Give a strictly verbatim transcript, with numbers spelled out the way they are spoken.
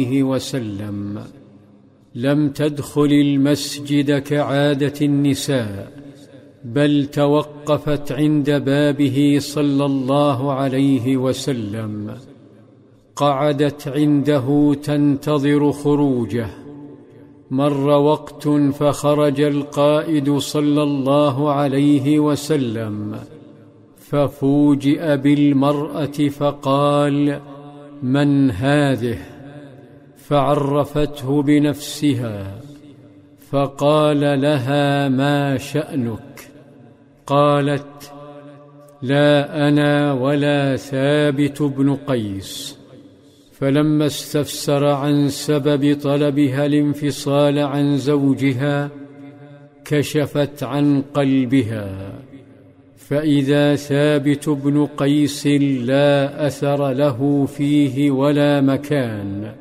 وسلم لم تدخل المسجد كعادة النساء، بل توقفت عند بابه صلى الله عليه وسلم، قعدت عنده تنتظر خروجه. مر وقت فخرج القائد صلى الله عليه وسلم، ففوجئ بالمرأة فقال: من هذه؟ فعرفته بنفسها، فقال لها: ما شأنك؟ قالت: لا أنا ولا ثابت بن قيس. فلما استفسر عن سبب طلبها الانفصال عن زوجها كشفت عن قلبها، فإذا ثابت بن قيس لا أثر له فيه ولا مكان،